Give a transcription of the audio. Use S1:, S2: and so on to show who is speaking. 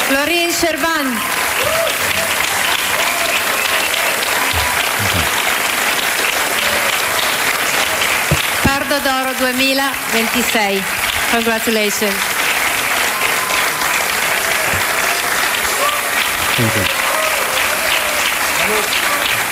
S1: Florin Shervan. Pardo d'oro 2026. Congratulations.
S2: Thank you.